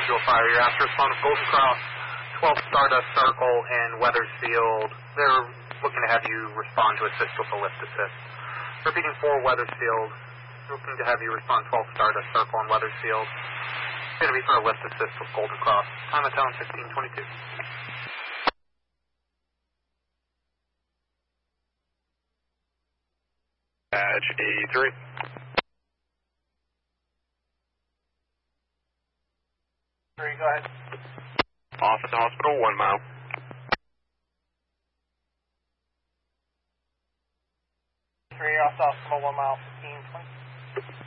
visual fire. You're after respond to Golden Cross, 12 Stardust Circle, and Weathersfield. They're looking to have you respond to assist with the lift assist. Repeating 4 Weathersfield. Looking to have you respond 12 Stardust Circle and Weathersfield. It's going to be for a lift assist with Golden Cross. Time at town 1622. Badge 83. Go ahead. Off at the hospital, 1 mile. Off the hospital, 1 mile, 1520.